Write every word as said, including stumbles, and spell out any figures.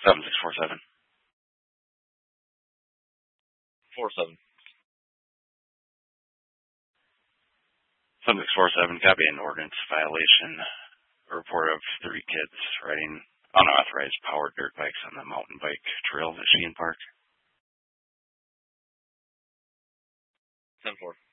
seven six four seven. Four seven. seven six four seven, copy an ordinance violation. A report of three kids riding unauthorized powered dirt bikes on the mountain bike trails at Sheehan Park. ten four.